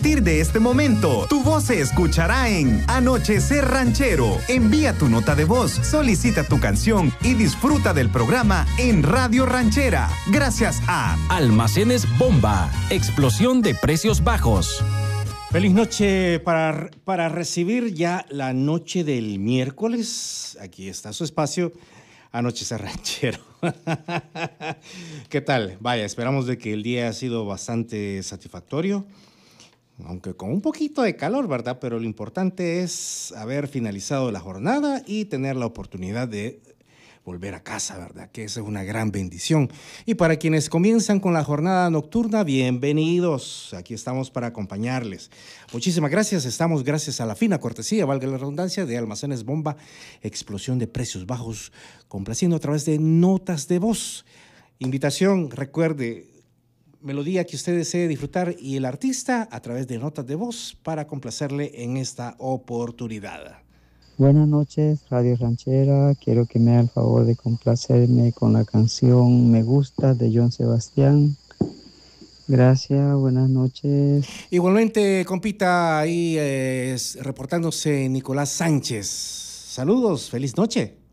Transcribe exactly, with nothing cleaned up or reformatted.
partir de este momento, tu voz se escuchará en Anochecer Ranchero. Envía tu nota de voz, solicita tu canción y disfruta del programa en Radio Ranchera. Gracias a Almacenes Bomba, explosión de precios bajos. Feliz noche para, para recibir ya la noche del miércoles. Aquí está su espacio, Anochecer Ranchero. ¿Qué tal? Vaya, esperamos de que el día ha sido bastante satisfactorio, aunque con un poquito de calor, ¿verdad? Pero lo importante es haber finalizado la jornada y tener la oportunidad de volver a casa, ¿verdad? Que esa es una gran bendición. Y para quienes comienzan con la jornada nocturna, bienvenidos. Aquí estamos para acompañarles. Muchísimas gracias. Estamos gracias a la fina cortesía, valga la redundancia, de Almacenes Bomba, explosión de precios bajos, complaciendo a través de notas de voz. Invitación, recuerde, melodía que usted desee disfrutar y el artista a través de notas de voz para complacerle en esta oportunidad. Buenas noches, Radio Ranchera. Quiero que me haga el favor de complacerme con la canción Me Gusta de Joan Sebastián. Gracias, buenas noches. Igualmente, compita, ahí eh, reportándose Nicolás Sánchez. Saludos, feliz noche.